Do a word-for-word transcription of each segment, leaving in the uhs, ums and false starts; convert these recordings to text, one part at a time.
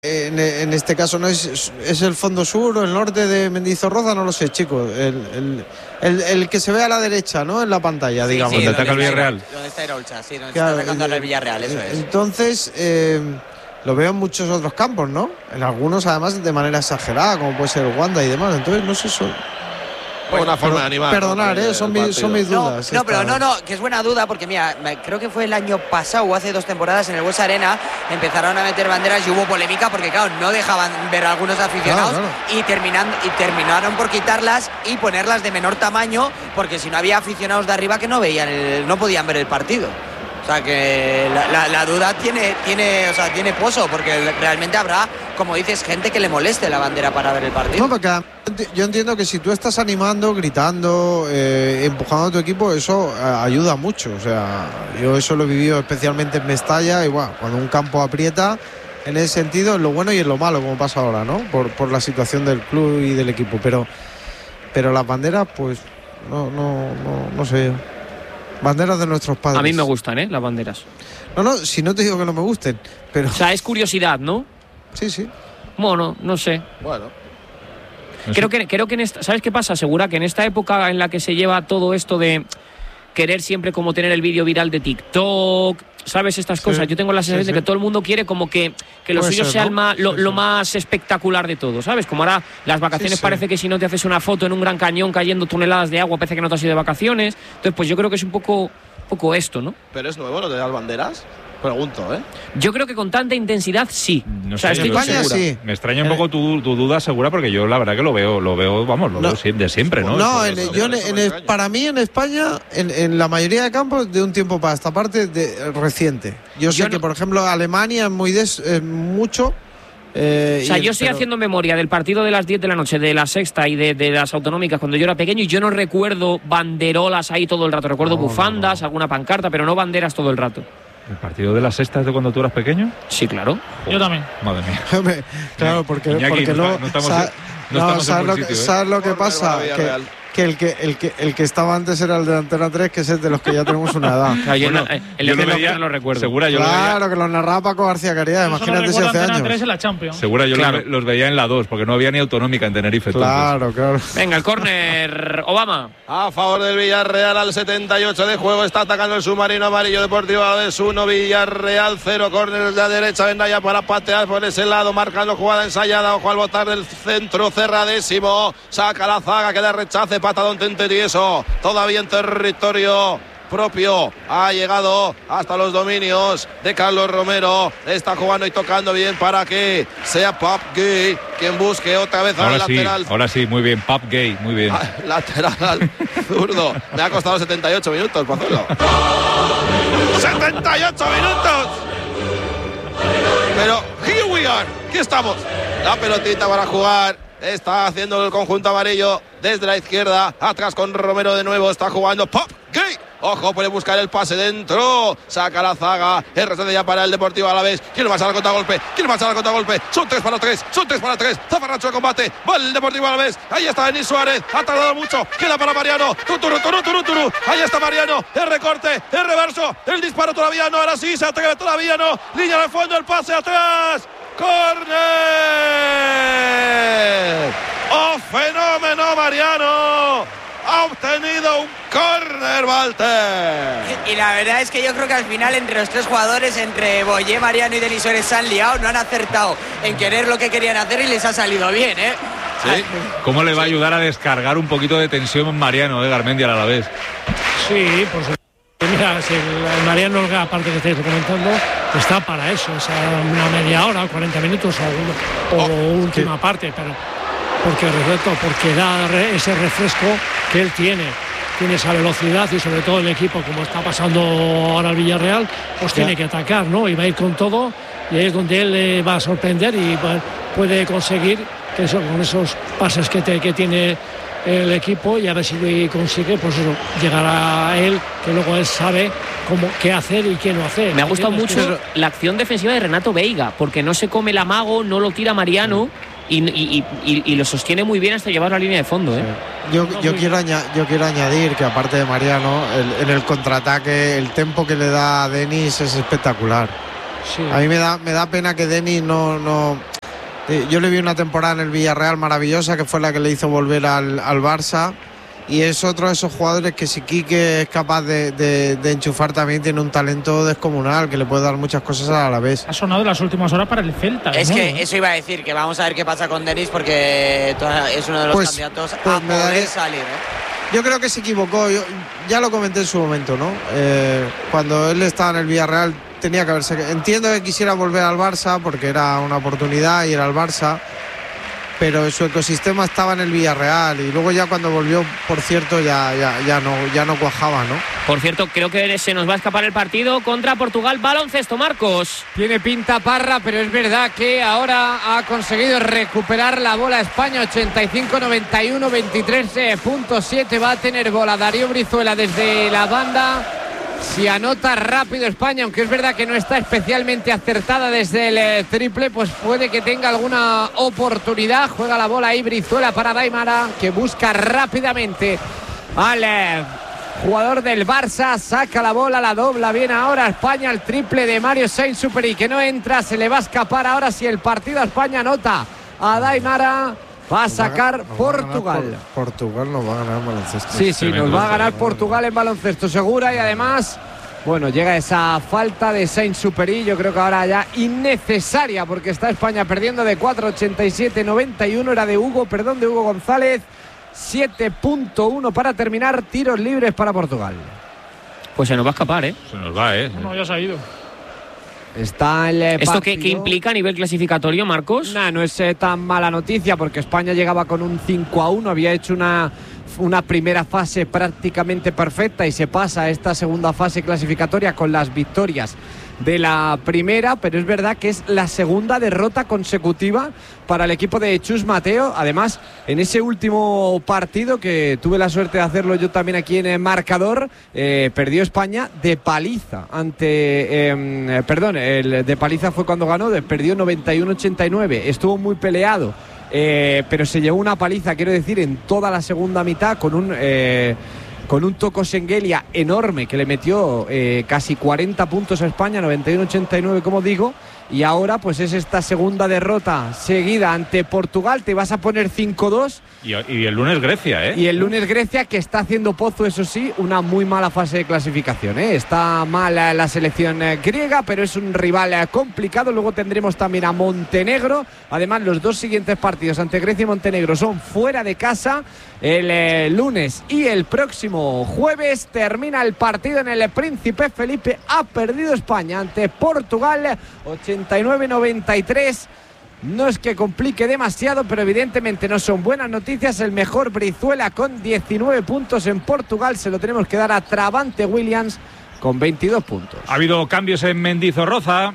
En, en este caso no es, es el fondo sur o el norte de Mendizorroza, no lo sé, chicos. El, el, el, el que se ve a la derecha, ¿no? En la pantalla, sí, digamos. Sí, donde ataca el Villarreal. Donde está Irolcha, sí, donde claro, está atacando el Villarreal, eso es. Entonces, eh, lo veo en muchos otros campos, ¿no? En algunos, además, de manera exagerada, como puede ser Wanda y demás. Entonces, no sé, eso. Bueno, una forma de animar. Perdonar, ¿no? ¿eh? Son, mi, son mis dudas. No, no, pero no, no, que es buena duda porque, mira, creo que fue el año pasado o hace dos temporadas en el Buesa Arena empezaron a meter banderas y hubo polémica porque, claro, no dejaban ver a algunos aficionados claro, claro. Y, terminando, y terminaron por quitarlas y ponerlas de menor tamaño porque si no había aficionados de arriba que no veían, el, no podían ver el partido. O sea que la, la, la duda tiene, tiene, o sea, tiene pozo, porque realmente habrá, como dices, gente que le moleste la bandera para ver el partido. No, porque yo entiendo que si tú estás animando, gritando, eh, empujando a tu equipo, eso eh, ayuda mucho. O sea, yo eso lo he vivido especialmente en Mestalla y bueno, cuando un campo aprieta, en ese sentido, en lo bueno y en lo malo, como pasa ahora, ¿no? Por, por la situación del club y del equipo. Pero, pero las banderas, pues, no, no, no, no sé yo. Banderas de nuestros padres. A mí me gustan, ¿eh? Las banderas. No, no, si no te digo que no me gusten, pero... O sea, es curiosidad, ¿no? Sí, sí. Bueno, no sé. Bueno. No creo sé. que, creo que en esta... ¿Sabes qué pasa? Segura que en esta época en la que se lleva todo esto de querer siempre como tener el vídeo viral de TikTok, ¿sabes? Estas sí, cosas. Yo tengo la sensación sí, sí. de que todo el mundo quiere como que, que lo suyo ser, sea ¿no? el más, lo, sí, lo sí. más espectacular de todo, ¿sabes? Como ahora las vacaciones sí, sí. parece que si no te haces una foto en un gran cañón cayendo toneladas de agua, parece que no te has ido de vacaciones. Entonces, pues yo creo que es un poco, poco esto, ¿no? ¿Pero es nuevo lo de las banderas? Pregunto, ¿eh? Yo creo que con tanta intensidad sí. No o sea, sé, estoy España sí. Me extraña un poco tu, tu duda, Segura, porque yo la verdad que lo veo, lo veo, vamos, lo no. veo de siempre, ¿no? No, en, yo en, en el, para mí en España, en, en la mayoría de campos, de un tiempo para esta parte de, reciente. Yo sé yo que, no. por ejemplo, Alemania es muy des, es mucho. Eh, o sea, yo estoy pero... haciendo memoria del partido de las diez de la noche, de la sexta y de, de las autonómicas cuando yo era pequeño y yo no recuerdo banderolas ahí todo el rato. Recuerdo no, bufandas, no, no. alguna pancarta, pero no banderas todo el rato. ¿El partido de la sexta es de cuando tú eras pequeño? Sí, claro. Yo también. Madre mía. Claro, porque, Iñaki, porque no, no, no estamos, sa- no no, estamos ¿sabes, en lo buen que, sitio, ¿sabes ¿eh? lo que pasa? Que, que, el que, el, que el que estaba antes era el de Antena tres, que es el de los que ya tenemos una edad. Claro, yo bueno, no, eh, el yo de lo veía, no lo recuerdo. Segura, yo claro, lo veía. que los narraba Paco García Caridad, imagínate si hace años. tres en la Champions. Segura, yo claro. los, los veía en la dos, porque no había ni autonómica en Tenerife. Claro, entonces. claro. Venga, el córner, Obama. A favor del Villarreal al setenta y ocho de juego, está atacando el submarino amarillo Deportivo Alavés uno, Villarreal cero, córner de la derecha, Vendaya para patear por ese lado, marcando jugada ensayada, ojo al botar del centro, cerradísimo, saca la zaga, que de rechace, patadón tentetieso, todavía en territorio propio, ha llegado hasta los dominios de Carlos Romero, está jugando y tocando bien para que sea Pap Gay quien busque otra vez ahora al sí, lateral. Ahora sí, muy bien, Pap Gay, muy bien. Ah, lateral zurdo, me ha costado setenta y ocho minutos, Pozuelo. setenta y ocho minutos. Pero here we are, aquí estamos. La pelotita para jugar. Está haciendo el conjunto amarillo desde la izquierda. Atrás con Romero de nuevo. Está jugando Pop Gay. Ojo, puede buscar el pase dentro. Saca la zaga. El resto ya para el Deportivo Alavés. ¿Quién va a al contragolpe? ¿Quién va a al contragolpe? Son tres para tres. Son tres para tres. Zafarrancho de combate. Va el Deportivo Alavés. Ahí está Denis Suárez. Ha tardado mucho. Queda para Mariano. Tuturu, turu, turu, turu. Ahí está Mariano. El recorte. El reverso. El disparo todavía no. Ahora sí se atreve. Todavía no. Línea de fondo. El pase atrás. ¡Córner! ¡Oh, fenómeno, Mariano! Ha obtenido un córner, Walter. Y la verdad es que yo creo que al final entre los tres jugadores, entre Boyé, Mariano y Denis Suárez, se han liado, no han acertado en querer lo que querían hacer y les ha salido bien, ¿eh? Sí. ¿Cómo le va a ayudar a descargar un poquito de tensión Mariano de Garmendia a la vez? Sí, pues mira, si el Mariano, aparte que estáis comentando, está para eso, o sea, una media hora, cuarenta minutos o, o oh, última sí. parte, pero porque porque da ese refresco que él tiene, tiene esa velocidad y sobre todo el equipo, como está pasando ahora el Villarreal, pues yeah. tiene que atacar, ¿no? Y va a ir con todo y ahí es donde él le va a sorprender y puede conseguir que eso, con esos pases que, te, que tiene el equipo y a ver si consigue pues eso, llegar a él, que luego él sabe cómo, qué hacer y qué no hacer. Me ha gustado mucho que... la acción defensiva de Renato Veiga, porque no se come el amago, no lo tira Mariano y, y, y, y lo sostiene muy bien hasta llevar la línea de fondo, ¿eh? Yo, yo, quiero añadir, yo quiero añadir que aparte de Mariano, el, en el contraataque, el tempo que le da a Denis es espectacular. Sí. A mí me da, me da pena que Denis no... no Yo le vi una temporada en el Villarreal maravillosa, que fue la que le hizo volver al, al Barça. Y es otro de esos jugadores que si Quique es capaz de, de, de enchufar también, tiene un talento descomunal que le puede dar muchas cosas a la vez. Ha sonado en las últimas horas para el Celta. Es ¿no? que eso iba a decir, que vamos a ver qué pasa con Denis, porque es uno de los pues, candidatos pues a me poder daré, salir. ¿eh? Yo creo que se equivocó, yo, ya lo comenté en su momento, ¿no? Eh, cuando él estaba en el Villarreal tenía que haberse... Entiendo que quisiera volver al Barça porque era una oportunidad y era el Barça, pero su ecosistema estaba en el Villarreal y luego ya cuando volvió, por cierto, ya, ya, ya, no, ya no cuajaba, ¿no? Por cierto, creo que se nos va a escapar el partido contra Portugal. Baloncesto, Marcos. Tiene pinta Parra, pero es verdad que ahora ha conseguido recuperar la bola España. ochenta y cinco noventa y uno, veintitrés punto siete. Va a tener bola Darío Brizuela desde la banda. Si anota rápido España, aunque es verdad que no está especialmente acertada desde el eh, triple, pues puede que tenga alguna oportunidad. Juega la bola ahí Brizuela para Daimara, que busca rápidamente al eh, jugador del Barça. Saca la bola, la dobla bien ahora España. El triple de Mario Sainz-Superi, que no entra, se le va a escapar ahora si el partido a España anota a Daimara. Va a sacar nos va, nos Portugal. Va por, Portugal nos va a ganar en baloncesto. Sí, sí, nos va a ganar Portugal en baloncesto segura. Y además, bueno, llega esa falta de Sainz-Superi. Yo creo que ahora ya innecesaria, porque está España perdiendo de cuatro, ochenta y siete noventa y uno. Era de Hugo, perdón, de Hugo González. siete punto uno para terminar. Tiros libres para Portugal. Pues se nos va a escapar, ¿eh? Se nos va, ¿eh? No, ya se ha ido. Está el ¿Esto qué, qué implica a nivel clasificatorio, Marcos? Nah, no es eh, tan mala noticia, porque España llegaba con un cinco a uno, había hecho una, una primera fase prácticamente perfecta y se pasa a esta segunda fase clasificatoria con las victorias de la primera, pero es verdad que es la segunda derrota consecutiva para el equipo de Chus Mateo. Además, en ese último partido, que tuve la suerte de hacerlo yo también aquí en el marcador, eh, perdió España de paliza ante eh, perdón, el de paliza fue cuando ganó, de, perdió noventa y uno ochenta y nueve. Estuvo muy peleado, eh, pero se llevó una paliza, quiero decir, en toda la segunda mitad, con un eh, con un Toko Sengelia enorme que le metió eh, casi cuarenta puntos a España, noventa y uno ochenta y nueve, como digo. Y ahora pues es esta segunda derrota seguida ante Portugal. Te vas a poner cinco dos. Y, y el lunes Grecia, ¿eh? Y el lunes Grecia, que está haciendo pozo, eso sí, una muy mala fase de clasificación, ¿eh? Está mala la selección eh, griega, pero es un rival eh, complicado. Luego tendremos también a Montenegro. Además, los dos siguientes partidos ante Grecia y Montenegro son fuera de casa. El eh, lunes y el próximo jueves termina el partido en el Príncipe Felipe. Ha perdido España ante Portugal, ochenta y nueve noventa y tres. No es que complique demasiado, pero evidentemente no son buenas noticias. El mejor Brizuela con diecinueve puntos en Portugal. Se lo tenemos que dar a Travante Williams con veintidós puntos. Ha habido cambios en Mendizorroza.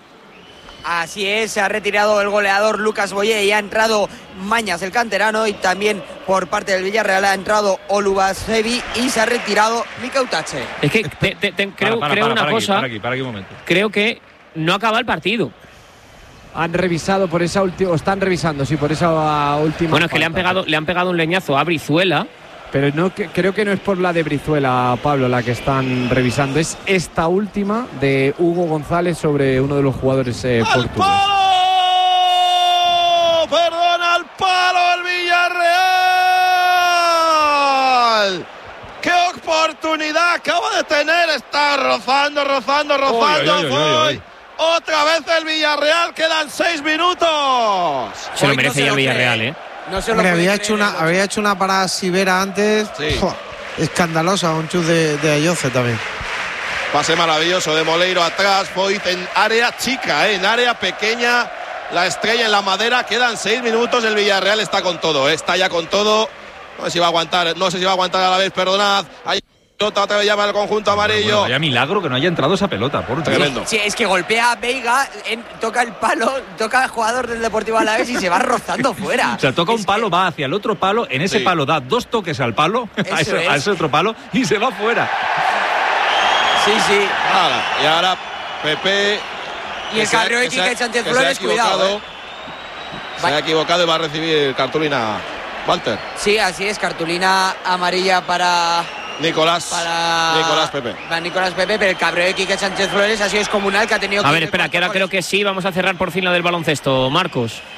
Así es, se ha retirado el goleador Lucas Boyé y ha entrado Mañas, el canterano, y también por parte del Villarreal ha entrado Olubasevi y se ha retirado Mika Utache. Es que te, te, te, creo, para, para, creo para, una para cosa. Aquí, para aquí, para aquí un momento. Creo que no acaba el partido. Han revisado por esa última, están revisando, sí, por esa última. Bueno, es que le han pegado, le han pegado un leñazo a Brizuela. Pero no, que, creo que no es por la de Brizuela, Pablo, la que están revisando. Es esta última de Hugo González sobre uno de los jugadores eh, portugueses. ¡Palo! ¡Perdona, al palo el Villarreal! ¡Qué oportunidad acaba de tener! Está rozando, rozando, rozando. Oy, oy, oy, oy, oy. Otra vez el Villarreal, quedan seis minutos. Se lo Hoy no merece se ya lo el Villarreal, cree. ¿eh? No se lo Hombre, puede había creer hecho, una, el había hecho una para Sivera antes. Sí. Fua, escandalosa, un chute de, de Ayoce también. Pase maravilloso de Moleiro atrás, Foyt en área chica, ¿eh? En área pequeña. La estrella en la madera, quedan seis minutos. El Villarreal está con todo, ¿eh? Está ya con todo. No sé si va a aguantar, no sé si va a aguantar a la vez, perdonad. Hay pelota, otra vez llama el conjunto amarillo. Bueno, vaya milagro que no haya entrado esa pelota, por Tremendo. Sí, es que golpea a Veiga, en, toca el palo, toca al jugador del Deportivo Alavés y se va rozando fuera. O sea, toca un palo, va hacia el otro palo, en ese Sí. palo da dos toques al palo, a Eso ese, a es. ese otro palo, y se va fuera. Sí, sí. Nada, y ahora Pepe. Y el que se ha- cabreo de que se ha- Quique Sánchez que se ha Flores, cuidado. equivocado. eh. Se ha equivocado y va a recibir cartulina Walter. Sí, así es, cartulina amarilla para. Nicolás. Para Nicolás Pepe. Para Nicolás Pepe, pero el cabreo de Quique Sánchez Flores ha sido descomunal, que ha tenido A que ver, espera, que ahora creo que sí. Vamos a cerrar por fin la del baloncesto, Marcos.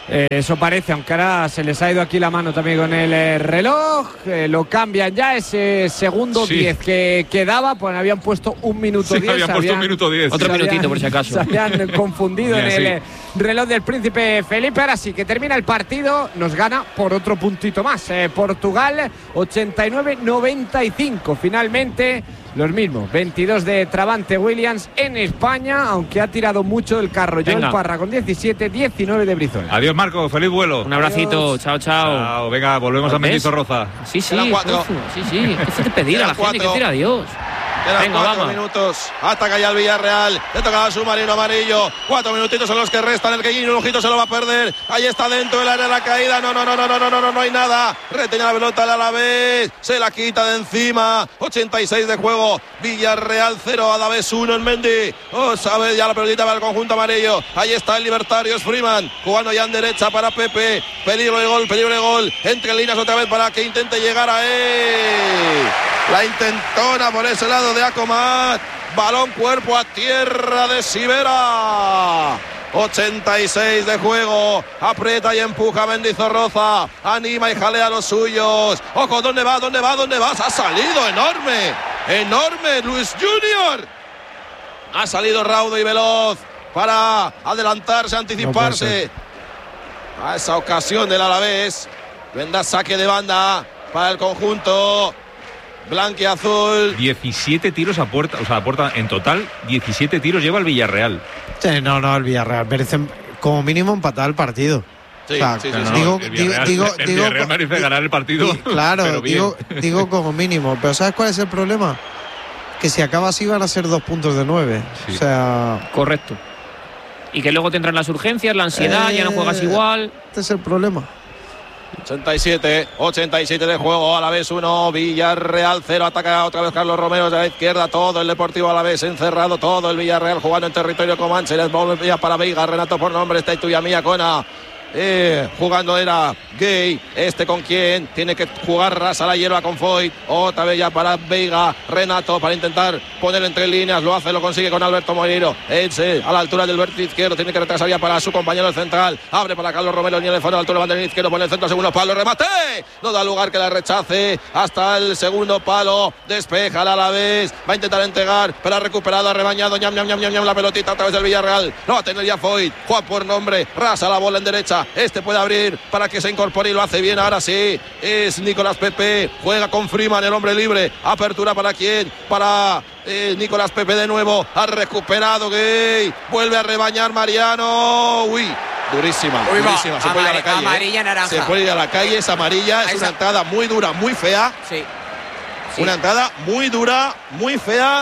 Eh, eso parece, aunque ahora se les ha ido aquí la mano también con el eh, reloj. Eh, lo cambian ya, ese segundo Sí. diez que quedaba, pues habían puesto un minuto Sí, diez. habían puesto un minuto diez. Otro se minutito, habían- por si acaso. Se habían confundido en Mira, el sí. eh, reloj del príncipe Felipe. Ahora sí que termina el partido, nos gana por otro puntito más. Eh, Portugal, ochenta y nueve noventa y cinco. Finalmente, los mismos, veintidós de Travante Williams en España, aunque ha tirado mucho del carro. Joel Venga. Parra con diecisiete, diecinueve de Brizola. Adiós, Marco. Feliz vuelo. Un abracito, chao, chao. Chao. Venga, volvemos a ¿Ves? Mendizorroza. Sí, sí, Quedan cuatro. Juanfu, sí, sí. ¿Qué fue de pedir a la Quedan gente? Que cuatro. decir adiós. Quedan Venga, cuatro vamos. minutos. Ataca ya el Villarreal. Le toca al submarino amarillo. Cuatro minutitos son los que restan. El que un ojito se lo va a perder. Ahí está dentro del área de la caída. No, no, no, no, no, no, no, no, no hay nada. Retiene la pelota al Alavés. Se la quita de encima. ochenta y seis de juego. Villarreal cero, Alavés uno en Mendy. Oh, sabe ya la pelotita para el conjunto amarillo. Ahí está el Libertarios Freeman. Jugando ya en derecha para Pepe. Peligro de gol, peligro de gol. Entre líneas otra vez para que intente llegar a él. La intentona por ese lado de Acomat. Balón cuerpo a tierra de Sivera. ochenta y seis de juego. Aprieta y empuja Mendizorroza. Anima y jalea a los suyos. Ojo, ¿dónde va? ¿Dónde va? ¿Dónde vas? Ha salido enorme. Enorme Luis Junior. Ha salido raudo y veloz para adelantarse, anticiparse a esa ocasión del Alavés. Vendrá saque de banda para el conjunto blanquiazul. diecisiete tiros a puerta, o sea, a puerta en total, diecisiete tiros lleva el Villarreal. Sí, no, no, el Villarreal merece como mínimo empatar el partido. Sí, O sea, sí, sí, No, sí. no, digo- el digo- Villarreal, digo- el digo- Villarreal merece ganar el partido. Di- Claro, pero bien. digo, digo como mínimo. Pero ¿sabes cuál es el problema? Que si acaba así van a ser dos puntos de nueve. Sí. O sea, Correcto. Y que luego tendrán las urgencias, la ansiedad, ya no juegas Eh, igual. este es el problema. ochenta y siete, ochenta y siete de juego, Alavés uno, Villarreal cero, ataca otra vez Carlos Romero de la izquierda, todo el Deportivo Alavés encerrado, todo el Villarreal jugando en territorio comanche, les vuelve ya para Veiga, Renato por nombre, está y tuya mía Cona. Eh, jugando era Gay, este con quién tiene que jugar Rasa la hierba con Foyt, otra vez ya para Veiga, Renato para intentar poner entre líneas, lo hace, lo consigue con Alberto Moreiro, Ese a la altura del vértice izquierdo, tiene que retrasar ya para su compañero el central, abre para Carlos Romero, ni el fondo a la altura del banderín izquierdo, pone el centro, segundo palo, remate, no da lugar que la rechace, hasta el segundo palo, despeja el Alavés, va a intentar entregar, pero ha recuperado, ha rebañado, ñam, ñam, ñam, ñam, ñam, la pelotita a través del Villarreal, lo va a tener ya Foyt, Juan por nombre, Rasa la bola en derecha, este puede abrir para que se incorpore y lo hace bien, ahora sí, es Nicolás Pepe, juega con Freeman, el hombre libre, apertura para quién, para eh, Nicolás Pepe de nuevo, ha recuperado Gay, vuelve a rebañar Mariano, uy, durísima, Uy, va, durísima, se puede ir a la amare- calle, amarilla, ¿eh? naranja. Se puede ir a la calle, es amarilla, es Esa- una entrada muy dura, muy fea, Sí. Sí. una entrada muy dura, muy fea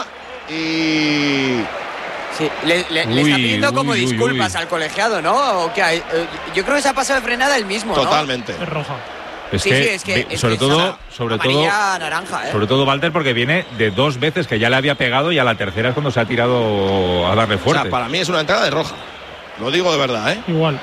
y... Sí, le, le- le Uy, está pidiendo como uy, uy, disculpas uy. al colegiado, ¿no? ¿O qué hay? Eh, Yo creo que se ha pasado de frenada el mismo, ¿no? Totalmente. Es roja. Es Sí, que, sí, es que, ve- es sobre que todo, esa sobre todo, amarilla naranja, ¿eh? sobre todo Walter, porque viene de dos veces que ya le había pegado y a la tercera es cuando se ha tirado a darle O fuerte. sea, para mí es una entrada de roja. Lo digo de verdad, ¿eh? Igual.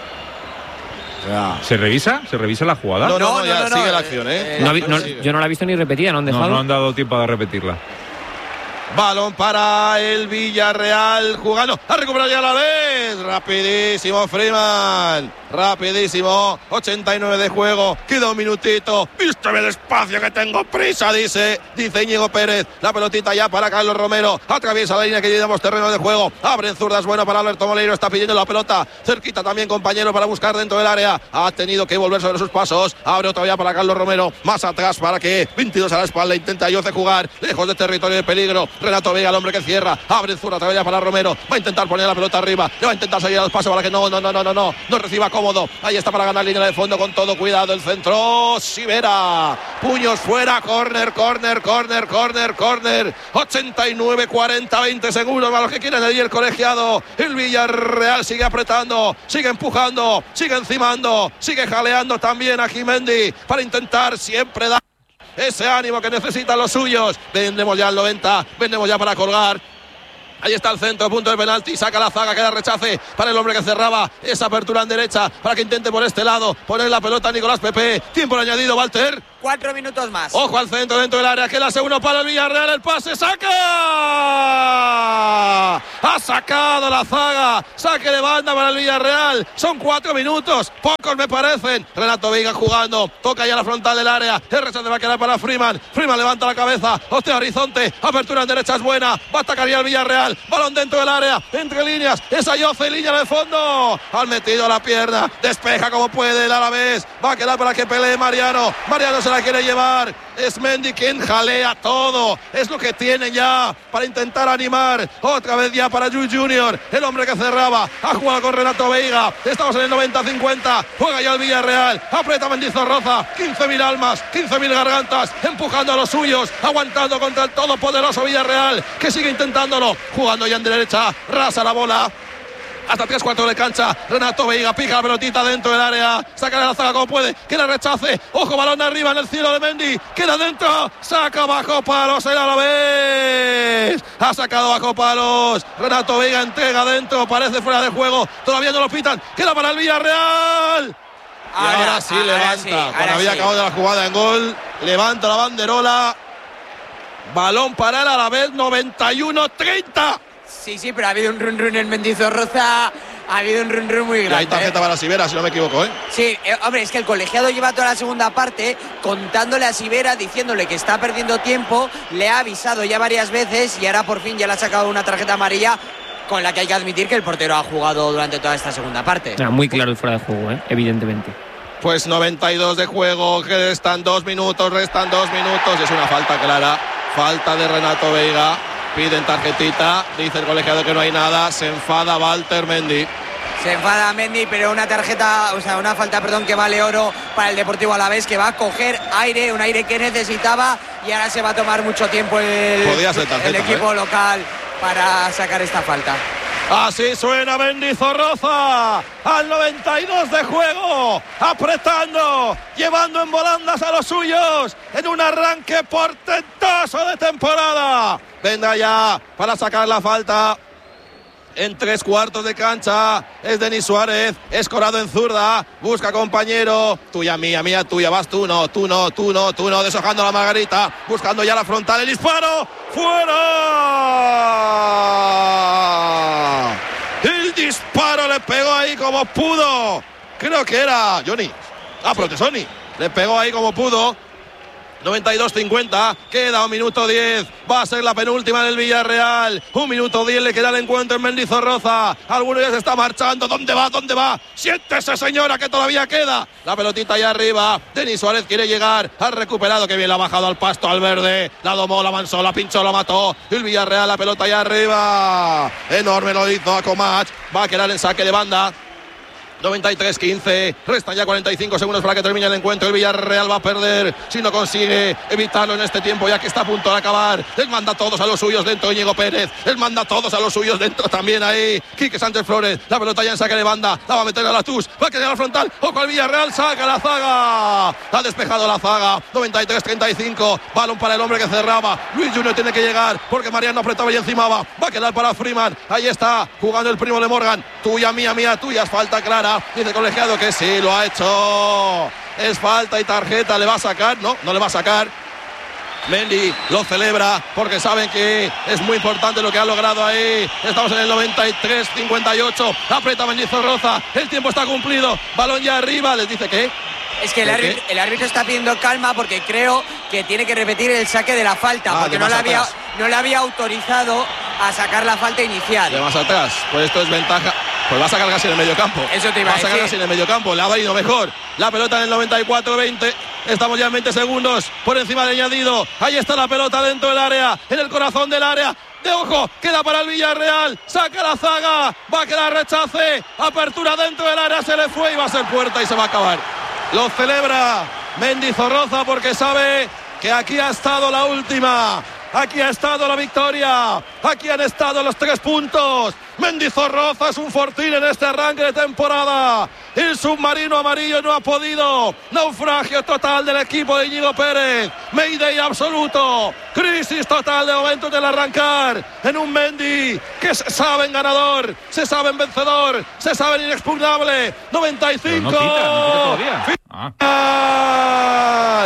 O sea, ¿Se revisa? ¿Se revisa la jugada? No, no, No, no, ya no, no, sigue no, la acción, ¿eh? eh, No La vi- acción no- sigue. yo no la he visto ni repetida, no han No, dejado. no han dado tiempo de repetirla. Balón para el Villarreal jugando. Ha recuperado ya la vez. Rapidísimo Freeman. Rapidísimo. ochenta y nueve de juego. Queda un minutito. Vísteme despacio que tengo prisa, dice. Dice Íñigo Pérez. La pelotita ya para Carlos Romero. Atraviesa la línea que llevamos terreno de juego. Abren zurdas. Bueno para Alberto Moleiro. Está pidiendo la pelota. Cerquita también compañero para buscar dentro del área. Ha tenido que volver sobre sus pasos. Abre otra vez para Carlos Romero. Más atrás para que veintidós a la espalda. Intenta Yoce jugar. Lejos de territorio de peligro. Renato Vega, el hombre que cierra. Abre zurda otra vez para Romero. Va a intentar poner la pelota arriba. Le va a intentar seguir a los pasos para que no, no, no, no, no, no. No reciba cómodo. Ahí está para ganar línea de fondo con todo cuidado. El centro. Sivera. Puños fuera. Corner, corner, corner, corner, corner. ochenta y nueve, cuarenta, veinte segundos para los que quieren allí el colegiado. El Villarreal sigue apretando. Sigue empujando. Sigue encimando. Sigue jaleando también a Jimendi para intentar siempre dar ese ánimo que necesitan los suyos. Vendemos ya al noventa, vendemos ya para colgar. Ahí está el centro, punto de penalti, saca la zaga, queda rechace para el hombre que cerraba esa apertura en derecha, para que intente por este lado poner la pelota a Nicolás Pepe. Tiempo añadido, Walter. cuatro minutos más. Ojo al centro dentro del área, que la segundo para el Villarreal, el pase, saca. Ha sacado la zaga, saque de banda para el Villarreal. Son cuatro minutos, pocos me parecen. Renato Veiga jugando, toca ya la frontal del área. El rechazo va a quedar para Freeman. Freeman levanta la cabeza, hostia, horizonte, apertura en derecha es buena. Va a atacar ya el Villarreal, balón dentro del área, entre líneas, esa Yoce, línea de fondo. Han metido la pierna, despeja como puede el Alavés. Va a quedar para que pelee Mariano. Mariano se la quiere llevar. Es Mendy quien jalea todo. Es lo que tiene ya para intentar animar. Otra vez ya para Llull Junior, el hombre que cerraba. Ha jugado con Renato Veiga. Estamos en el noventa cincuenta. Juega ya el Villarreal. Aprieta Mendizorroza. quince mil almas, quince mil gargantas. Empujando a los suyos. Aguantando contra el todopoderoso Villarreal, que sigue intentándolo. Jugando ya en derecha. Rasa la bola. Hasta tres cuartos de cancha. Renato Veiga pica la pelotita dentro del área. Saca de la zaga como puede. Que la rechace. Ojo, balón arriba en el cielo de Mendy. Queda dentro. Saca bajo palos el Alavés. Ha sacado bajo palos. Renato Veiga entrega dentro. Parece fuera de juego. Todavía no lo pitan. Queda para el Villarreal. Y ahora, ahora sí ahora levanta. Sí, ahora Cuando había sí. acabado la jugada en gol. Levanta la banderola. Balón para el Alavés. noventa y uno treinta. Sí, sí, pero ha habido un run run en Mendizorroza, ha habido un run run muy grande. Y hay tarjeta ¿eh? para Sivera, si no me equivoco, ¿eh? Sí, eh, hombre, es que el colegiado lleva toda la segunda parte contándole a Sivera, diciéndole que está perdiendo tiempo, le ha avisado ya varias veces y ahora por fin ya le ha sacado una tarjeta amarilla con la que hay que admitir que el portero ha jugado durante toda esta segunda parte. Ah, muy claro el fuera de juego, ¿eh? Evidentemente. Pues noventa y dos de juego, que restan dos minutos, restan dos minutos, es una falta clara, falta de Renato Veiga. Piden tarjetita, dice el colegiado que no hay nada, se enfada Walter Mendy. Se enfada Mendy, pero una tarjeta, o sea, una falta, perdón, que vale oro para el Deportivo Alavés, que va a coger aire, un aire que necesitaba y ahora se va a tomar mucho tiempo el, tarjeta, el equipo ¿eh? local para sacar esta falta. Así suena Mendizorroza al noventa y dos de juego, apretando, llevando en volandas a los suyos en un arranque portentoso de temporada. Venga ya para sacar la falta. En tres cuartos de cancha es Denis Suárez, escorado en zurda, busca compañero, tuya, mía, mía, tuya, vas tú, no, tú no, tú no, tú no, deshojando la margarita, buscando ya la frontal, el disparo, ¡fuera! El disparo le pegó ahí como pudo, creo que era Johnny, ah, Protesoni, le pegó ahí como pudo. noventa y dos cincuenta, queda un minuto diez, va a ser la penúltima del Villarreal, un minuto diez le queda el encuentro en Mendizorroza, alguno ya se está marchando, ¿dónde va? ¿Dónde va? Siéntese señora que todavía queda, la pelotita allá arriba, Denis Suárez quiere llegar, ha recuperado, que bien la ha bajado al pasto, al verde, la domó, la avanzó, la pinchó, la mató, el Villarreal, la pelota allá arriba, enorme lo hizo a Comach, va a quedar en saque de banda. noventa y tres quince, restan ya cuarenta y cinco segundos para que termine el encuentro. El Villarreal va a perder si no consigue evitarlo en este tiempo, ya que está a punto de acabar. Él manda a todos a los suyos dentro, Íñigo Pérez. Él manda a todos a los suyos dentro también ahí. Quique Sánchez Flores, la pelota ya en saque de banda, la va a meter a la Tus, va a quedar al frontal. Ojo al Villarreal, saca la zaga. Ha despejado la zaga. noventa y tres treinta y cinco, balón para el hombre que cerraba. Luis Junior tiene que llegar porque Mariano apretaba y encima va. Va a quedar para Freeman. Ahí está jugando el primo de Morgan. Tuya, mía, mía, tuya, es falta clara. Dice el colegiado que sí, lo ha hecho. Es falta y tarjeta, ¿le va a sacar? No, no le va a sacar. Mendy lo celebra porque saben que es muy importante lo que ha logrado ahí. Estamos en el noventa y tres cincuenta y ocho. Aprieta Mendizorroza. El tiempo está cumplido. Balón ya arriba. Les dice que es que el árbitro, el árbitro está pidiendo calma porque creo que tiene que repetir el saque de la falta, ah, porque no le, había, no le había autorizado a sacar la falta inicial. De más atrás, pues esto es ventaja. Pues va a sacar casi en el medio campo. Eso te iba va a decir. Va a sacar casi en el medio campo. Le ha valido mejor. La pelota en el noventa y cuatro veinte. Estamos ya en veinte segundos por encima de añadido. Ahí está la pelota dentro del área, en el corazón del área. De ojo, queda para el Villarreal. Saca la zaga. Va a quedar rechace. Apertura dentro del área. Se le fue y va a ser puerta y se va a acabar. Lo celebra Mendizorroza porque sabe que aquí ha estado la última. Aquí ha estado la victoria. Aquí han estado los tres puntos. Mendizorroza es un fortín en este arranque de temporada. El submarino amarillo no ha podido. Naufragio total del equipo de Íñigo Pérez. Mayday absoluto. Crisis total de momentos del arrancar. En un Mendy que se sabe ganador, se sabe vencedor, se sabe inexpugnable. noventa y cinco. Pero no pita, no pita todavía. Ah.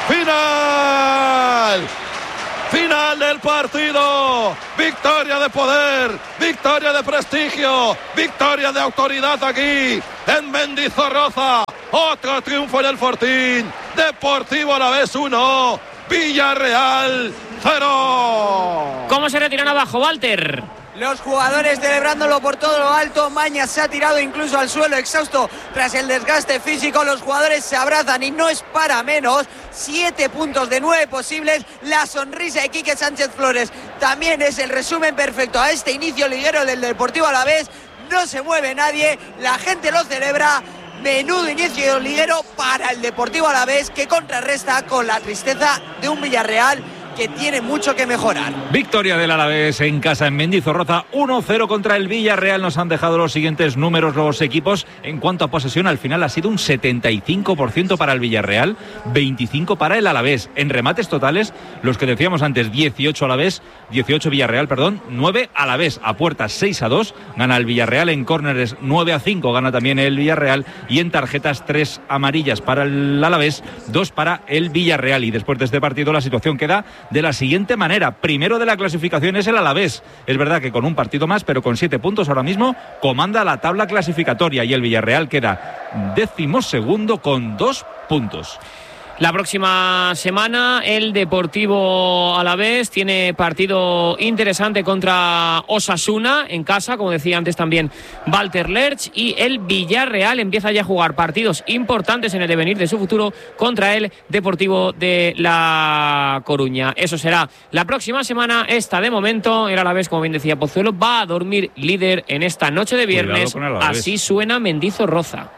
Final. Final del partido. Victoria de poder, victoria de prestigio, victoria de autoridad aquí en Mendizorroza. Otro triunfo en el Fortín. Deportivo Alavés uno, Villarreal cero. ¿Cómo se retiran abajo, Walter? Los jugadores celebrándolo por todo lo alto. Mañas se ha tirado incluso al suelo exhausto tras el desgaste físico. Los jugadores se abrazan y no es para menos. Siete puntos de nueve posibles. La sonrisa de Quique Sánchez Flores también es el resumen perfecto a este inicio liguero del Deportivo Alavés. No se mueve nadie, la gente lo celebra. Menudo inicio liguero para el Deportivo Alavés, que contrarresta con la tristeza de un Villarreal que tiene mucho que mejorar. Victoria del Alavés en casa en Mendizorroza, uno cero contra el Villarreal. Nos han dejado los siguientes números los equipos. En cuanto a posesión, al final ha sido un setenta y cinco por ciento para el Villarreal, veinticinco para el Alavés. En remates totales, los que decíamos antes, dieciocho Alavés, dieciocho Villarreal, perdón, nueve Alavés. A puertas seis a dos, gana el Villarreal. En córneres nueve a cinco, gana también el Villarreal. Y en tarjetas tres amarillas para el Alavés, dos para el Villarreal. Y después de este partido la situación queda de la siguiente manera. Primero de la clasificación es el Alavés. Es verdad que con un partido más, pero con siete puntos ahora mismo comanda la tabla clasificatoria, y el Villarreal queda décimo segundo con dos puntos. La próxima semana el Deportivo Alavés tiene partido interesante contra Osasuna en casa, como decía antes también Walter Lerch, y el Villarreal empieza ya a jugar partidos importantes en el devenir de su futuro contra el Deportivo de La Coruña. Eso será la próxima semana. Esta de momento el Alavés, como bien decía Pozuelo, va a dormir líder en esta noche de viernes. Así suena Mendizorroza.